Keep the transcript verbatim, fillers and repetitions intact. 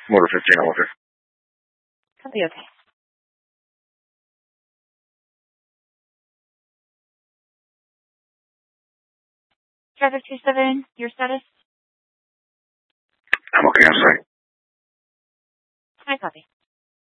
Motor fifteen, I'm okay. Copy, okay. Driver two seven, your status? I'm okay, I'm sorry. I copy.